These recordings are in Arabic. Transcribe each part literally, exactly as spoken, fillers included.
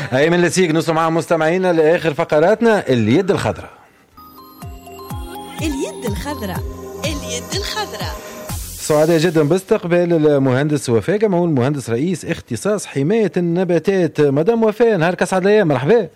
هاي من لسيق نوصل مع مستمعينا لاخر فقراتنا اليد الخضراء. اليد الخضراء اليد الخضراء سعداء جدا باستقبال المهندس وفاء جمعون، مهندس رئيس اختصاص حماية النباتات. مدام وفاء نهارك اسعد الايام، مرحبا.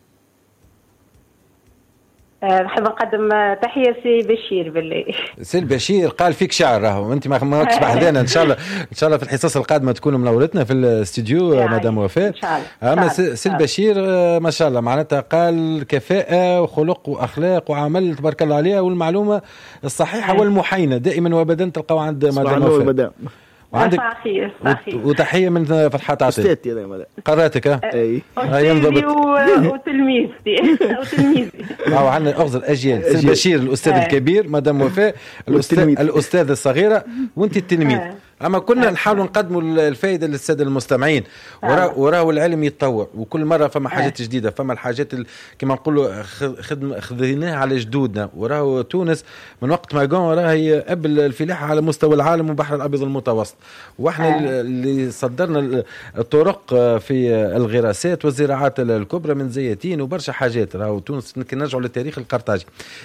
نحب نقدم تحية سي بشير بالله. سي بشير قال فيك شعر راهو انت ما ماكش بحذانا. ان شاء الله ان شاء الله في الحصص القادمه تكونوا منورتنا في الاستديو يعني مدام وفاء ان شاء الله. اما سي بشير ما شاء الله معناتها قال كفاءه وخلق واخلاق وعمل تبارك الله عليها، والمعلومه الصحيحه والمحينه دائما وابدا تلقاو عند مدام وفاء. وعندك صحيح صحيح. وتحيه من فتحات عطيه استاذتي هذا قراتك ها اي ينضبط وتلميذتي وتلميذي او عندنا اغزر اجيال. سي بشير الاستاذ الكبير، مدام وفاء الاستاذ الاستاذه الصغيره، وانت التلميذ. اما كنا نحاولوا نقدموا الفائده للساده المستمعين. وراه العلم يتطور وكل مره فما حاجات جديده، فما الحاجات كما نقولوا خدمه خذيناها على جدودنا. وراه تونس من وقت ما قام راهي قبل الفلاحه على مستوى العالم والبحر الابيض المتوسط، واحنا اللي صدرنا الطرق في الغراسات والزراعات الكبرى من زيتين وبرشا حاجات. راهو تونس نرجعوا للتاريخ القرطاجي،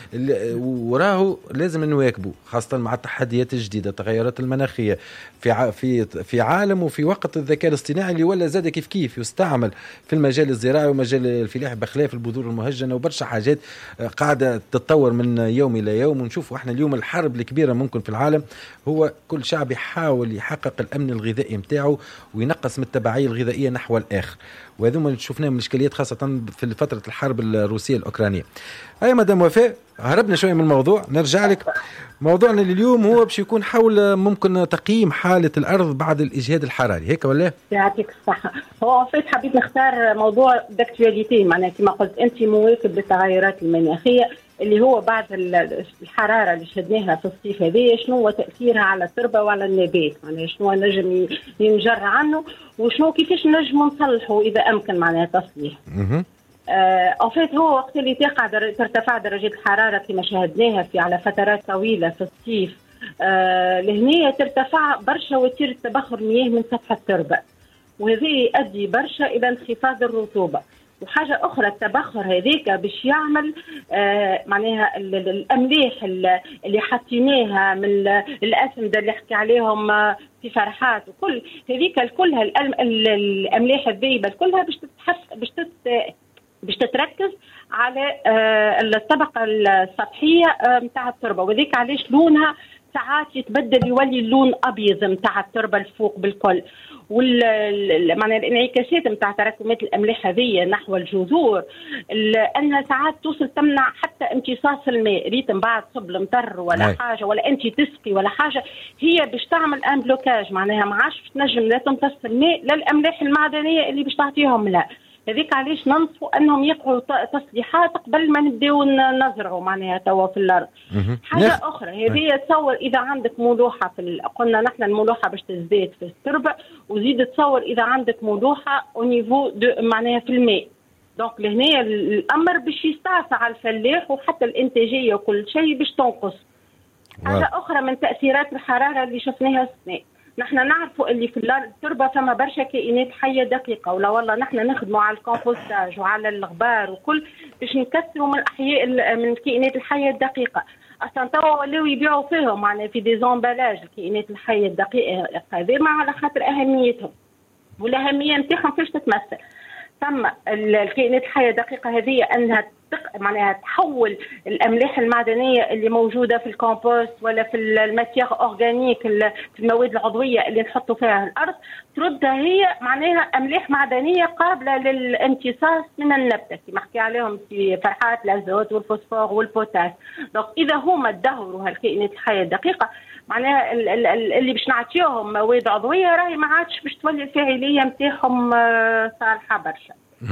وراه لازم نواكبوا خاصه مع التحديات الجديده، التغيرات المناخيه في في في عالم وفي وقت الذكاء الاصطناعي اللي ولا زاد كيف كيف يستعمل في المجال الزراعي ومجال الفلاح بخلاف البذور المهجنه وبرشا حاجات قاعده تتطور من يوم الى يوم. ونشوفوا احنا اليوم الحرب الكبيره ممكن في العالم هو كل شعب يحاول يحقق الامن الغذائي نتاعو وينقص من التبعيه الغذائيه نحو الاخر، وهذا ما شفناه من اشكاليات خاصه في فتره الحرب الروسيه الاوكرانيه. اي مدام وفاء هربنا شويه من الموضوع، نرجع لك. موضوعنا اليوم هو باش يكون حول ممكن تقييم حاله الارض بعد الاجهاد الحراري، هيك ولا؟ يعطيك الصحه. هو فيت حبيت نختار موضوع داكتواليتي، معناها كما قلت انت مواكب للتغيرات المناخيه اللي هو بعد الحراره اللي شدناها في الصيف هذه شنو هو تاثيرها على التربه وعلى النبات، معناها شنو نجم ينجر عنه وشنو كيفاش نجم نصلحه اذا امكن معناها تصليح. آه فيت هو وقت اللي تقع ترتفع درجات الحراره كما شاهدناها في على فترات طويله في الصيف، آه لهنا ترتفع برشا وتيره تبخر مياه من سطح التربه، وهذا يؤدي برشا الى انخفاض الرطوبه. وحاجه اخرى التبخر هذيك باش يعمل آه معناها الاملاح اللي حطيناها من الاسمده اللي حكي عليهم في فرحات وكل هذيك كلها الاملاح الذايبه كلها باش تتحف باش تت باش تتركز على آه الطبقه السطحيه نتاع آه التربه، وذيك علاش لونها ساعات يتبدل يولي اللون ابيض نتاع التربه الفوق بالكل. وال معناها الانعكاسات نتاع تراكمات الاملاح هذه نحو الجذور انها ساعات توصل تمنع حتى امتصاص الماء، ريت من بعد صب المطر ولا هاي. حاجه ولا انت تسقي ولا حاجه، هي باش تعمل ان بلوكاج، معناها ما عادش تنجم لا تمتص الماء لا الاملاح المعدنيه اللي باش تعطيهم لا. هذيك علاش ننصفوا انهم يقعوا تصليحات قبل ما نبداو نزرعوا معناها توا في الارض. حاجه نف... اخرى هذه تصور اذا عندك ملوحه في ال... قلنا نحن الملوحه باش تزداد في التربه، وزيد تصور اذا عندك ملوحه او نيفو معناها في الماء. دونك لهنا الامر باش يستعصى على الفلاح وحتى الانتاجيه وكل شيء باش تنقص. حاجه اخرى من تاثيرات الحراره اللي شفناها السنه، نحن نعرفوا اللي في التربه فما برشا كائنات حيه دقيقه، ولا والله نحن نخدموا على الكومبوستاج وعلى الغبار وكل باش نكثروا من الاحياء من الكائنات الحيه الدقيقه. اصلا توا ولاو يبيعوا فيهم معناها في دي زومبالاج الكائنات الحيه الدقيقه هذه مع على خاطر اهميتهم، والاهميه نتاعهم فاش تتمثل. ثم الكائنات الحيه الدقيقه هذه انها معناها تحول الاملاح المعدنيه اللي موجوده في الكومبوست ولا في الماتيير اورغانيك في المواد العضويه اللي نحطوا فيها الارض، تردها هي معناها املاح معدنيه قابله للامتصاص من النبته كما حكي عليهم في فرحات الازوت والفوسفور والبوتاس. دونك اذا هما دهروا هالكائنات الحيه الدقيقه معناها اللي باش نعطيوهم مواد عضويه راهي ما عادش باش تولي الفاعليه نتاعهم صالحه برشا.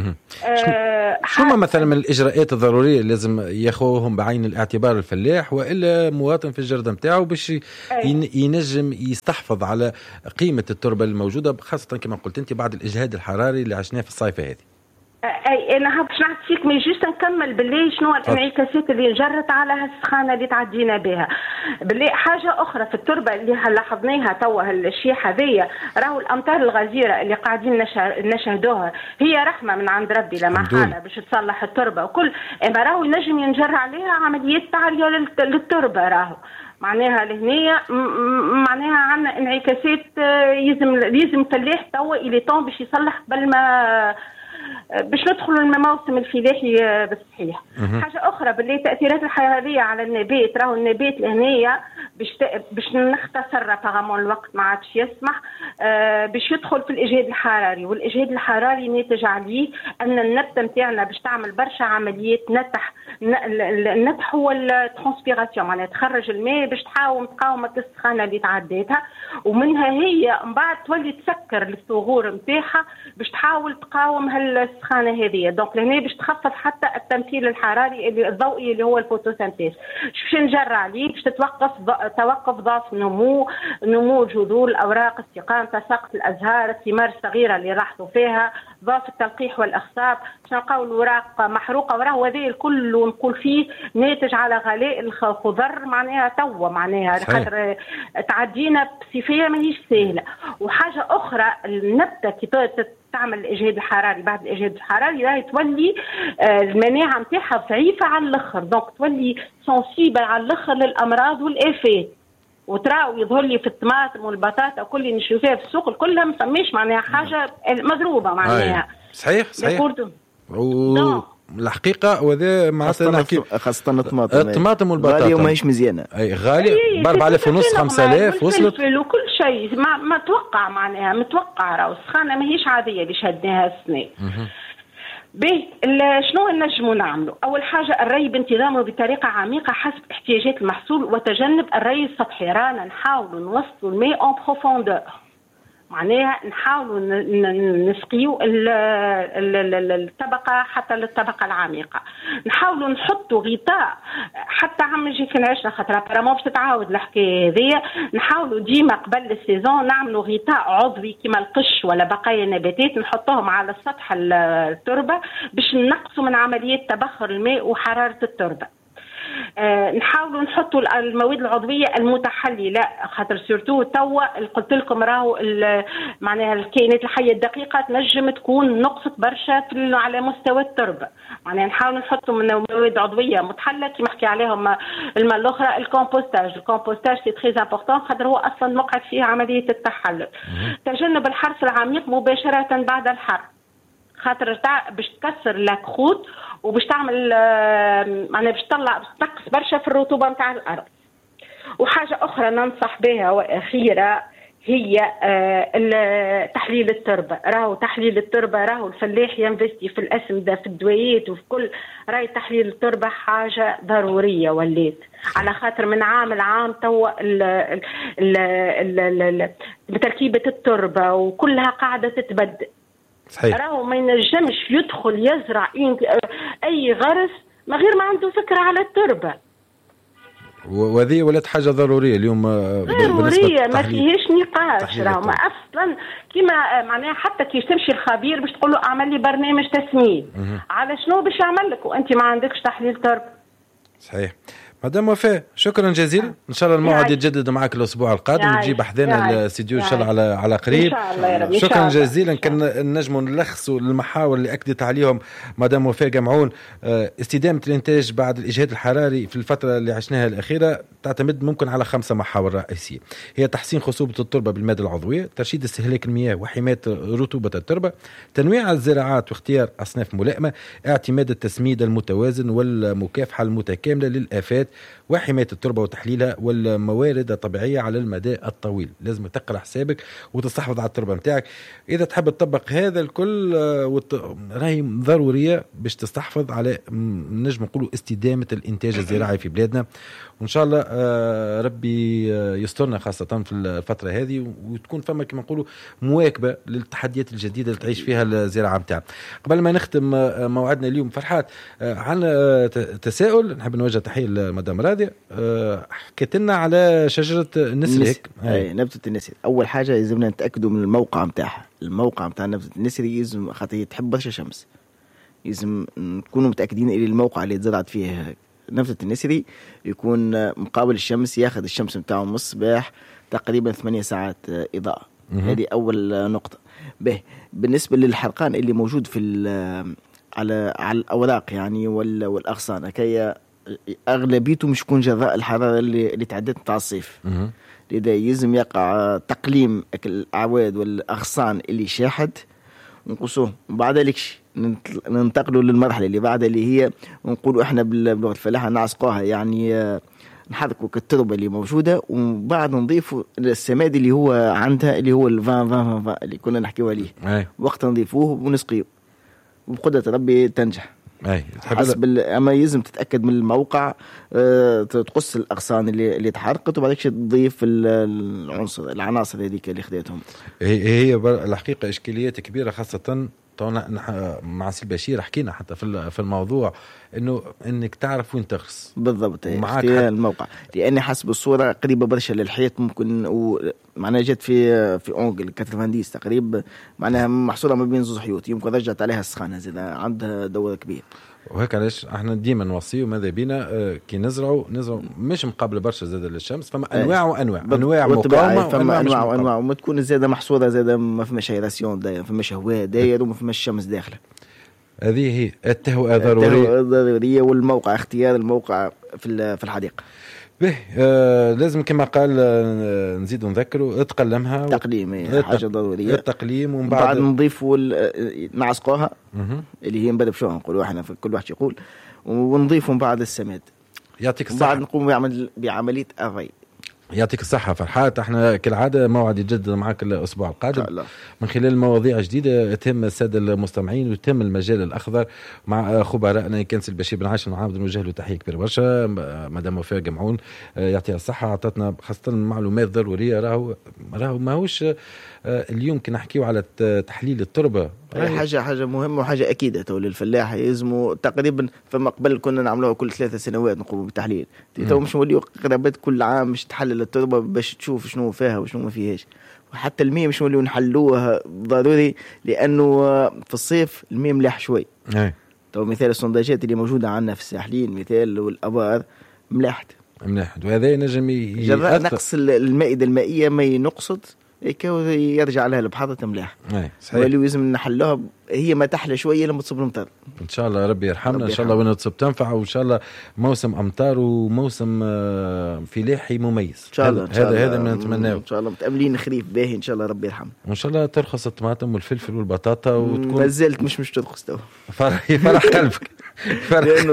آه شو ما مثلا من الإجراءات الضرورية اللي لازم ياخوهم بعين الاعتبار الفلاح وإلا مواطن في الجردة متاعه باش ينجم يستحفظ على قيمة التربة الموجودة، خاصة كما قلت أنت بعد الإجهاد الحراري اللي عشناه في الصيف هذه؟ أي انا باش نعطيك مي جوست نكمل باللي شنو الانعكاسات اللي نجرت على هالسخانه اللي تعدينا بها. باللي حاجه اخرى في التربه اللي لاحظناها توا هالشيء هذايا، راهو الامطار الغزيره اللي قاعدين نشاهدوها هي رحمه من عند ربي لما حاله باش تصلح التربه وكل، اما راهو ينجم ينجر عليها عمليات تعريه للتربه. راهو معناها لهنية معناها عندنا انعكاسات يلزم يلزم فلاح توا اللي طون باش يصلح قبل ما باش ندخلوا الموسم الفلاحي بالصحيح. حاجه اخرى باللي التاثيرات الحراريه على النبات، راهو النبات لهنية باش باش نختصر طالما الوقت ما عادش يسمح، آه باش يدخل في الاجهاد الحراري، والاجهاد الحراري ناتج عليه ان النبته نتاعنا باش تعمل برشا عمليات نتح. النتح هو الترانسبيراسيون، معناها تخرج الماء باش تحاول تقاوم السخانه اللي تعديتها، ومنها هي من بعد تولي تسكر الثغور نتاعها باش تحاول تقاوم هالسخانه هذه. دونك لهنا باش تخفض حتى التمثيل الحراري اللي الضوئي اللي هو الفوتوسينثيز. باش نجر عليه باش تتوقف توقف ضعف نمو نمو جذور الاوراق، استقامه سقط الازهار، الثمار الصغيره اللي راحتوا فيها، ضعف التلقيح والاخصاب، باش نلقاو الاوراق محروقه. وراه هذا الكل نقول فيه ناتج على غلاء الخضر معناها توا معناها خاطر تعدينا بصفيه ماهيش سهله. وحاجه اخرى النبته كي تعمل الاجهاد الحراري، بعد الاجهاد الحراري راهي تولي المناعه نتاعها ضعيفه على الاخر، دونك تولي سنسيبل على الاخر للامراض والافات. وتراو يظهر لي في الطماطم والبطاطا كل اللي نشوفها في السوق كلها ما فماش معناها حاجه مضروبه معناها. صحيح صحيح. و... الحقيقه وذا معناتها نحكي خاصه الطماطم الطماطم والبطاطا غاليه وماهيش مزيانه. اي غاليه ب أربعة آلاف ونص خمسة آلاف وصلت وكل شيء ما متوقع معناها متوقع. راهو السخانه ماهيش عاديه اللي شدناها السنه. به شنو نجموا نعملوا؟ اول حاجه الري بانتظامه بطريقه عميقه حسب احتياجات المحصول وتجنب الري السطحي. رانا نحاولوا نوصلوا الماء اون بروفوندور، معناها نحاولوا نسقيو الطبقه حتى للطبقه العميقه. نحاولوا نحطوا غطاء حتى عم نجي في العشره خاطر ابارامون باش تتعاود الحكايه هذيا. نحاولوا ديما قبل السيزون نعملوا غطاء عضوي كما القش ولا بقايا نباتات نحطوهم على سطح التربه باش نقصوا من عمليه تبخر الماء وحراره التربه. آه نحاولوا نحطوا المواد العضويه المتحلله خاطر سورتو توا قلت لكم راهو معناها الكائنات الحيه الدقيقه تنجم تكون نقصت برشا على مستوى التربه. معناها نحاولوا نحطوا من مواد عضويه متحلله كما حكي عليهم المره الاخرى. الكومبوستاج الكومبوستاج سي تري امبورطون خاطر هو اصلا وقعت فيه عمليه التحلل. تجنب الحرث العميق مباشره بعد الحر خاطر باش تكسر لاكروت وباش تعمل معناها باش تطلع باش تنقص برشا في الرطوبه نتاع الارض. وحاجه اخرى ننصح بها واخيره هي تحليل التربه. راهو تحليل التربه راهو الفلاح ينفستي في الاسمده في الدويات وفي كل، راهي تحليل التربه حاجه ضروريه ولات على خاطر من عام لعام توا تركيبه التربه وكلها قاعده تتبدل. صحيح. راهو ما ينجمش يدخل يزرع اي غرس ما غير ما عنده فكره على التربه، وهذه ولات حاجه ضروريه اليوم ضروريه ما فيهاش نقاش. راهو ما اصلا كيما معناها حتى كي تمشي الخبير باش تقول له اعمل لي برنامج تسميد على شنو باش يعمل لك وانت ما عندكش تحليل تربه. صحيح. مدام وفاء شكرا جزيلا، ان شاء الله الموعد يتجدد معك الاسبوع القادم وتجيب احذانا الاستديو ان شاء الله على على قريب. شكرا جزيلا. كان نجموا نلخصوا المحاور اللي اكدت عليهم مدام وفاء جمعون. استدامه الانتاج بعد الاجهاد الحراري في الفتره اللي عشناها الاخيره تعتمد ممكن على خمسه محاور رئيسيه، هي تحسين خصوبه التربه بالماده العضويه، ترشيد استهلاك المياه وحمايه رطوبه التربه، تنويع الزراعات واختيار اصناف ملائمه، اعتماد التسميد المتوازن والمكافحه المتكامله للآفات وحماية التربة وتحليلها والموارد الطبيعية على المدى الطويل. لازم تقرأ حسابك وتستحفظ على التربة متاعك إذا تحب تطبق هذا الكل. راهي ضرورية باش تستحفظ على نجم نقولوا استدامة الإنتاج الزراعي في بلادنا، وإن شاء الله ربي يسترنا خاصة في الفترة هذه وتكون فما كما نقولوا مواكبة للتحديات الجديدة اللي تعيش فيها الزراعة متاعنا. قبل ما نختم موعدنا اليوم فرحات عن تساؤل نحب نوجه تحية لمدام راضية. حكيت لنا على شجرة النسر هيك. اي نبتة النسر. أول حاجة لازمنا نتأكدوا من الموقع متاعها. الموقع متاع نبتة النسر يلزم خاطر تحب برشا شمس، لازم نكونوا متأكدين إن الموقع اللي تزرعت فيه نبتة النسري يكون مقابل الشمس، ياخذ الشمس بتاعه من الصباح تقريبا ثمانية ساعات إضاءة. هذه أول نقطة. به بالنسبة للحرقان اللي موجود في على على الأوراق يعني والأغصان، كي أغلبيته مش يكون جراء الحرارة اللي اللي تعدت متاع الصيف. لذا يلزم يقع تقليم الأعواد والأغصان اللي شاحت ونقصوه. بعد ذلك ننتقلوا للمرحلة اللي بعدها اللي هي نقولوا احنا بلغة الفلاحة نعسقوها، يعني نحركوا التربة اللي موجودة وبعد نضيفوا السماد اللي هو عندها اللي هو الفان فان فان اللي كنا نحكيوا عليه. وقت نضيفوه ونسقيه وبقدرة ربي تنجح. اي حسب اما يلزم تتاكد من الموقع، أه تقص الاغصان اللي اللي تحرقت وبعدك تضيف العنصر العناصر هذيك اللي خديتهم. هي هي الحقيقه اشكاليات كبيره، خاصه مع سي بشير حكينا حتى في في الموضوع انه انك تعرف وين تغرس بالضبط في الموقع، لاني حسب الصوره قريبه برشا للحيط ممكن معناها جت في في اونجل كترفانديس تقريبا، معناها محصوره ما بين زوج حيوط، يمكن رجعت عليها السخانه زي عندها دور كبير. وهيك علاش احنا ديما نوصيو ماذا بينا اه كي نزرعوا نزرعوا مش مقابل برشا زاده للشمس، فما انواع وانواع انواع مقاومه فما انواع وانواع وما تكون زاده محصوره زاده ما فماش ايراسيون داير، ما فماش هواء داير وما فماش شمس داخله. هذه هي التهوئه ضروريه التهوئه ضروريه والموقع اختيار الموقع في في الحديقه. به آه لازم كما قال آه نزيد نذكروا تقلمها تقليم التق... حاجه ضروريه التقليم ومن بعد نضيفوا نعسقوها اللي هي نبدا شو نقولوا احنا كل واحد يقول، ونضيفوا بعد السماد. يعطيك الصحه. بعد نقوم بعمل بعمليه الري. يعطيك الصحة فرحات. احنا كالعادة موعد يجدد معك الأسبوع القادم من خلال مواضيع جديدة تهم السادة المستمعين وتهم المجال الأخضر مع خبرائنا كنس البشير بن عاشر وعابد نوجه له تحية كبيرة برشا. مدام وفاء جمعون يعطيها الصحة، عطتنا خاصة معلومات ضرورية. راهو راهو ماهوش اليوم كنا نحكيو على تحليل التربة، حاجة حاجة مهمة وحاجة أكيدة تو للفلاح يلزموا تقريبا. فما قبل كنا نعملوها كل ثلاثة سنوات نقوموا بالتحليل، تو مش نوليو قرابات كل عام مش تحلل التربة باش تشوف شنو فيها وشنو ما فيهاش. وحتى المية مش نوليو نحلوها ضروري، لأنه في الصيف المية ملاح شوي. تو مثال السنداجات اللي موجودة عندنا في الساحلين مثال والأبار ملاحت ملاحت، وهذا ينجم يأثر نقص المائدة المائية ما ينقصد يرجع لها البحر تملاح. واللي لازم نحلوها هي ما تحلى شويه لما تصب المطر. ان شاء الله ربي يرحمنا، ان شاء الله وين تصب تنفع، وان شاء الله موسم امطار وموسم فلاحي مميز. ان شاء الله هذا هذا ما نتمناه. ان شاء الله متاملين خريف باهي ان شاء الله ربي يرحمنا، وان شاء الله ترخص الطماطم والفلفل والبطاطا وتكون ما زالت مش مش ترخص تو. فرح فرح قلبك فرح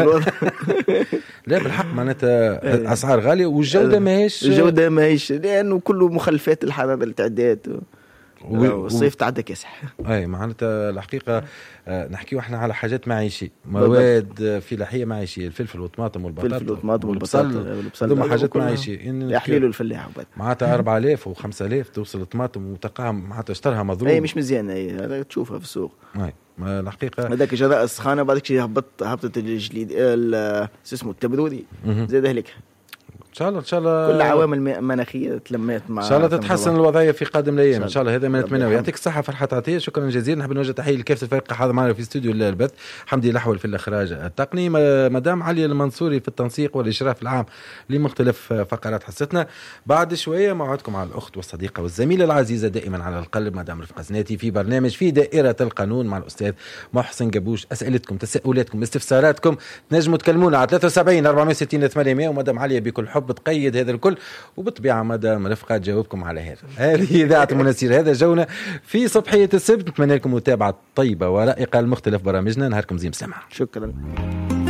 لا بالحق معناتها اسعار غاليه والجوده ماهيش الجوده ماهيش لانه كله مخلفات الحراره التعداد والصيف تعدى كاسح. اي معناتها الحقيقه نحكيو احنا على حاجات معيشيه، مواد فلاحيه معيشيه، الفلفل والطماطم والبطاطا الفلفل والطماطم والبطاطا هذوما حاجات معيشيه يحليلوا الفلاح معناتها أربعة آلاف وخمسة آلاف توصل الطماطم وتلقاها معناتها اشترها مضروب. اي مش مزيانه هذا تشوفها في السوق. اي الحقيقه هذاك جراء السخانه بعدك هبط هبطت الجليد اسمه التبرودي زاد هلك. ان شاء الله ان شاء الله كل عوامل المناخيه تلمت مع ان شاء الله تتحسن الوضعيه في قادم الايام ان شاء الله. هذا ما نتمناه. يعطيك الصحه فرحات عطيه، شكرا جزيلا. نحب نوجه تحيه لكافه الفريق حاضر معنا في استوديو البث، حمدي الاحول في الاخراج التقني، مدام علي المنصوري في التنسيق والاشراف العام لمختلف فقرات حصتنا. بعد شويه موعدكم مع الاخت والصديقه والزميله العزيزه دائما على القلب مدام رفقه زناتي في برنامج في دائره القانون مع الاستاذ محسن جبوش. اسئلتكم تساؤلاتكم استفساراتكم تنجموا تكلمونا على ثلاثة وسبعين أربعمائة وستين ثمانمائة، ومدام علي بكل حب تقيد هذا الكل وبالطبيعه مدام رفقه تجاوبكم على هذا. هذه اذاعه المناسير، هذا جونا في صبحيه السبت. نتمنى لكم متابعه طيبه ورائقه لمختلف برامجنا. نهاركم زين سمع. شكرا.